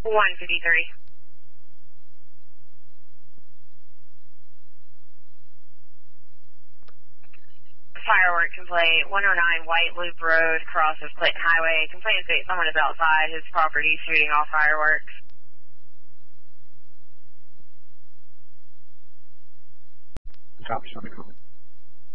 153. Firework complaint, 109 White Loop Road, cross of Clinton Highway. Complaint states someone is outside his property shooting off fireworks. Copy, show me.